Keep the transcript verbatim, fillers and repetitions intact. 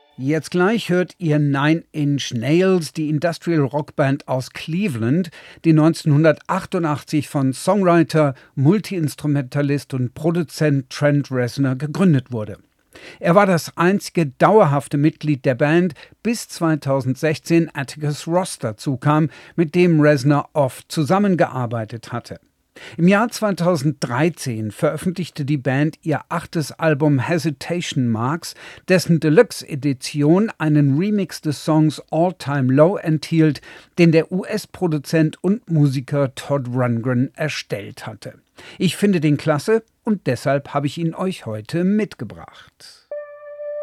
Jetzt gleich hört ihr Nine Inch Nails, die Industrial Rockband aus Cleveland, die neunzehnhundertachtundachtzig von Songwriter, Multiinstrumentalist und Produzent Trent Reznor gegründet wurde. Er war das einzige dauerhafte Mitglied der Band, bis zweitausendsechzehn Atticus Ross dazukam, mit dem Reznor oft zusammengearbeitet hatte. Im Jahr zweitausenddreizehn veröffentlichte die Band ihr achtes Album Hesitation Marks, dessen Deluxe-Edition einen Remix des Songs All Time Low enthielt, den der U S-Produzent und Musiker Todd Rundgren erstellt hatte. Ich finde den klasse und deshalb habe ich ihn euch heute mitgebracht.